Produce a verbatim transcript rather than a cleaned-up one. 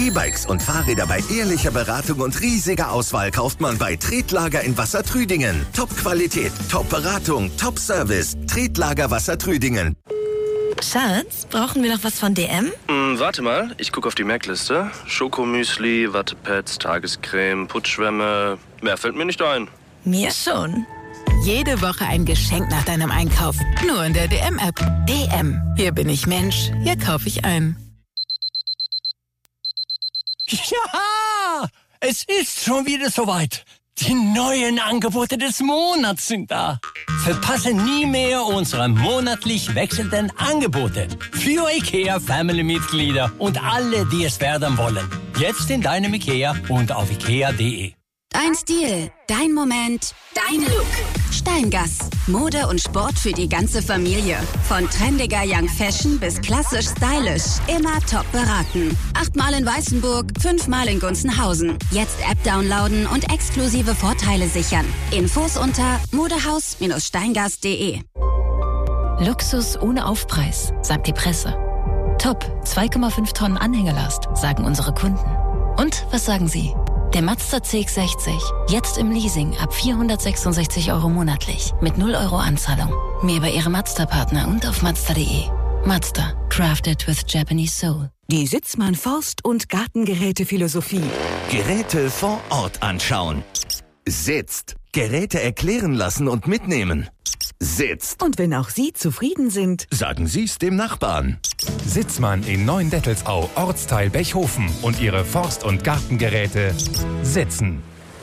E-Bikes und Fahrräder bei ehrlicher Beratung und riesiger Auswahl kauft man bei Tretlager in Wassertrüdingen. Top-Qualität, Top-Beratung, Top-Service. Tretlager Wassertrüdingen. Schatz, brauchen wir noch was von D M? Hm, warte mal, ich gucke auf die Merkliste. Schokomüsli, Wattepads, Tagescreme, Putzschwämme. Mehr fällt mir nicht ein. Mir schon. Jede Woche ein Geschenk nach deinem Einkauf. Nur in der D M-App. D M. Hier bin ich Mensch, hier kaufe ich ein. Ja, es ist schon wieder soweit. Die neuen Angebote des Monats sind da. Verpasse nie mehr unsere monatlich wechselnden Angebote. Für IKEA Family-Mitglieder und alle, die es werden wollen. Jetzt in deinem IKEA und auf ikea punkt de. Dein Stil, dein Moment, dein Look. Steingass. Mode und Sport für die ganze Familie. Von trendiger Young Fashion bis klassisch stylisch. Immer top beraten. Achtmal in Weißenburg, fünfmal in Gunzenhausen. Jetzt App downloaden und exklusive Vorteile sichern. Infos unter modehaus Steingass punkt de. Luxus ohne Aufpreis, sagt die Presse. Top, zwei Komma fünf Tonnen Anhängelast, sagen unsere Kunden. Und was sagen Sie? Der Mazda C X sechzig, jetzt im Leasing ab vierhundertsechsundsechzig Euro monatlich, mit null Euro Anzahlung. Mehr bei Ihrem Mazda-Partner und auf mazda punkt de. Mazda, crafted with Japanese soul. Die Sitzmann Forst- und Gartengeräte-Philosophie. Geräte vor Ort anschauen. Sitzt. Geräte erklären lassen und mitnehmen. Sitzt. Und wenn auch Sie zufrieden sind, sagen Sie's dem Nachbarn. Sitzmann in Neuendettelsau, Ortsteil Bechhofen und ihre Forst- und Gartengeräte Sitzen.